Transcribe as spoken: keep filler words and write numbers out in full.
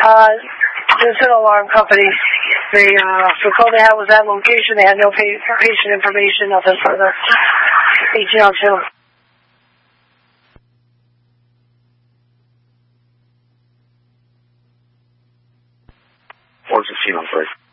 Uh, it's an alarm company. They, uh, the call they had was that location. They had no pa- patient information, nothing further. eighteen oh two. four sixteen on three.